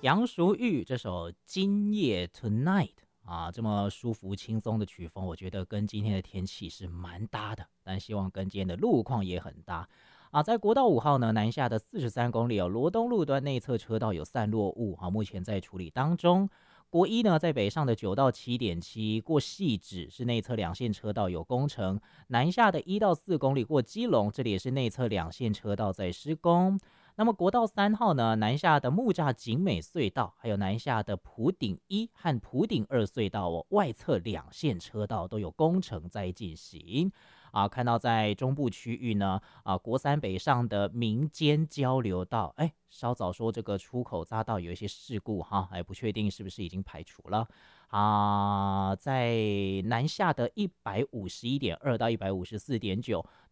杨淑玉这首《今夜 Tonight》啊，这么舒服轻松的曲风，我觉得跟今天的天气是蛮搭的，但希望跟今天的路况也很搭啊。在国道5号呢，南下的43公里罗东路段内侧车道有散落物啊，目前在处理当中。国一呢，在北上的9到7.7过汐止是内侧两线车道有工程，南下的1到4公里过基隆，这里也是内侧两线车道在施工。那么国道3号呢，南下的木栅景美隧道，还有南下的埔顶1和埔顶2隧道外侧两线车道都有工程在进行啊。看到在中部区域呢，国三北上的民间交流道，稍早说这个出口匝道有一些事故哈，不确定是不是已经排除了啊。在南下的151.2到154.9。